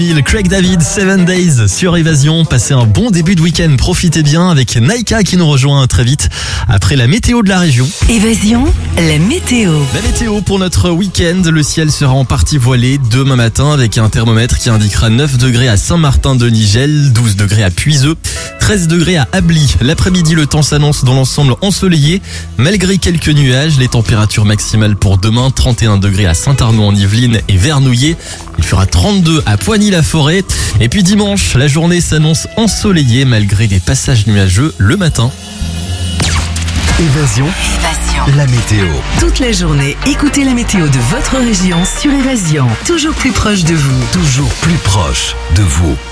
Craig David, 7 Days sur Évasion. Passez un bon début de week-end, profitez bien avec Naika qui nous rejoint très vite après la météo de la région. Évasion, la météo. La météo pour notre week-end, le ciel sera en partie voilé demain matin avec un thermomètre qui indiquera 9 degrés à Saint-Martin-de-Nigel, 12 degrés à Puiseux, 13 degrés à Ably. L'après-midi, le temps s'annonce dans l'ensemble ensoleillé. Malgré quelques nuages, les températures maximales pour demain, 31 degrés à Saint-Arnaud-en-Yvelines et Vernouillet. Il fera 32 à Poigny-la-Forêt. Et puis dimanche, la journée s'annonce ensoleillée malgré les passages nuageux le matin. Évasion, la météo. Toute la journée, écoutez la météo de votre région sur Évasion. Toujours plus proche de vous. Toujours plus proche de vous.